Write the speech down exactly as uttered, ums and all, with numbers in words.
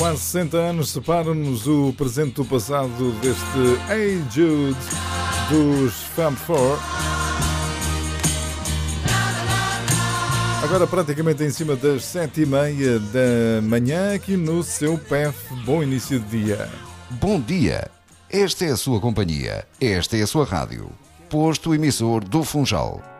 Quase sessenta anos separam-nos o presente do passado deste Hey Jude dos Fab Four. Agora praticamente em cima das sete e meia da manhã aqui no seu P E F. Bom início de dia. Bom dia. Esta é a sua companhia. Esta é a sua rádio. Posto emissor do Funchal.